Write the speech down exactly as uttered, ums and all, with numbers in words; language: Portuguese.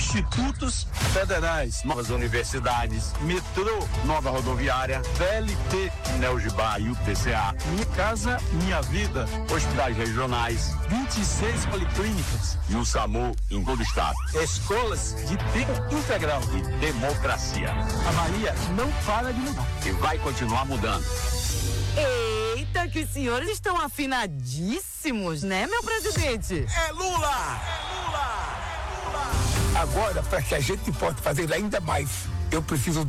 institutos federais, novas universidades, metrô, nova rodoviária, V L T, Neogibá e U T C A, Minha Casa Minha Vida, hospitais regionais, vinte e seis policlínicas e o SAMU em todo o estado. Escolas de tempo integral e democracia. A Bahia não para de mudar e vai continuar mudando. Eita, que os senhores estão afinadíssimos, né, meu presidente? É Lula! É Lula! É Lula! Agora, para que a gente possa fazer ainda mais, eu preciso